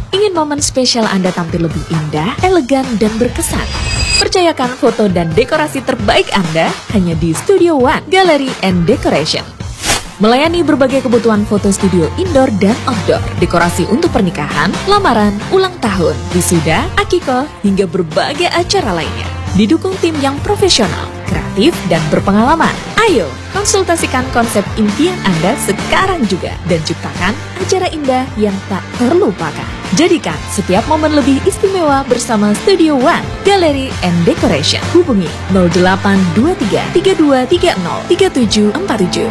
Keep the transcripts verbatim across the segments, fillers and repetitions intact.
Ingin momen spesial Anda tampil lebih indah, elegan, dan berkesan? Percayakan foto dan dekorasi terbaik Anda hanya di Studio One Gallery and Decoration. Melayani berbagai kebutuhan foto studio indoor dan outdoor, dekorasi untuk pernikahan, lamaran, ulang tahun, wisuda, akikah, hingga berbagai acara lainnya. Didukung tim yang profesional, kreatif, dan berpengalaman. Ayo, konsultasikan konsep impian Anda sekarang juga dan ciptakan acara indah yang tak terlupakan. Jadikan setiap momen lebih istimewa bersama Studio One Gallery and Decoration. Hubungi nol delapan dua tiga tiga dua tiga nol tiga tujuh empat tujuh.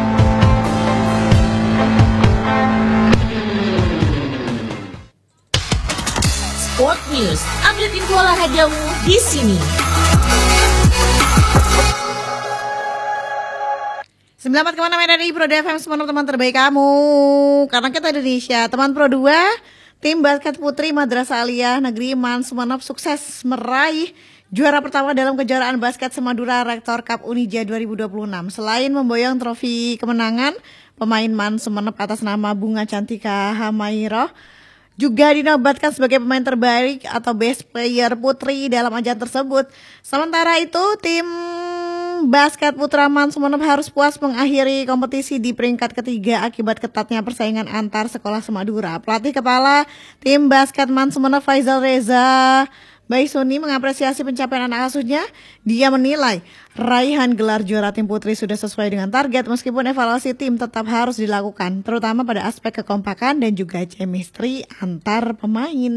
Sport News, update info olahragamu di sini. sembilan puluh empat koma enam R R I Pro F M, semua teman terbaik kamu. Karena kita Indonesia, teman Pro dua, tim basket putri Madrasah Aliyah Negeri Man Sumeneb sukses meraih juara pertama dalam kejuaraan basket Semadura Rektor Cup Unija dua ribu dua puluh enam. Selain memboyong trofi kemenangan, pemain Man Sumeneb atas nama Bunga Cantika Hamairoh juga dinobatkan sebagai pemain terbaik atau best player putri dalam ajang tersebut. Sementara itu, tim basket putra Man Sumeneb harus puas mengakhiri kompetisi di peringkat ketiga akibat ketatnya persaingan antar sekolah Semadura. Pelatih kepala tim basket Man Sumeneb Faizal Reza Baisuni mengapresiasi pencapaian anak asuhnya. Dia menilai raihan gelar juara tim putri sudah sesuai dengan target meskipun evaluasi tim tetap harus dilakukan, terutama pada aspek kekompakan dan juga chemistry antar pemain.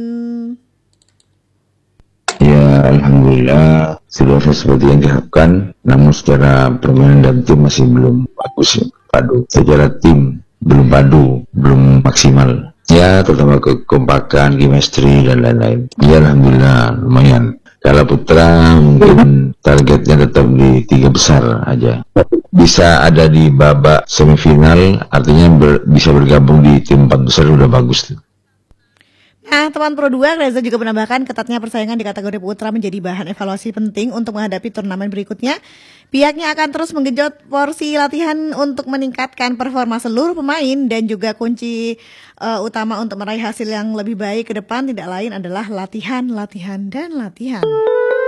Ya, alhamdulillah sudah seperti yang diharapkan, namun secara permainan dan tim masih belum bagus, padu. Secara tim belum padu, belum maksimal. Ya, terutama kekompakan, chemistry dan lain-lain. Ya, alhamdulillah lumayan. Kalau putra mungkin targetnya tetap di tiga besar aja. Bisa ada di babak semifinal, artinya ber, bisa bergabung di tim empat besar udah bagus tuh. Nah, teman Pro dua, Reza juga menambahkan ketatnya persaingan di kategori putra menjadi bahan evaluasi penting untuk menghadapi turnamen berikutnya. Pihaknya akan terus menggenjot porsi latihan untuk meningkatkan performa seluruh pemain dan juga kunci uh, utama untuk meraih hasil yang lebih baik ke depan tidak lain adalah latihan, latihan, dan latihan.